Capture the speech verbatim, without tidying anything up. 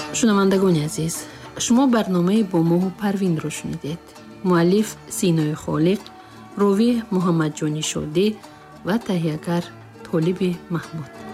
шунавандагони азиз, шумо барномаи бо моҳу Парвинро шунидед. муаллиф Синои Холиқ, ровӣ Муҳаммадҷони Шодӣ ва таҳиякар Толиби Маҳмуд.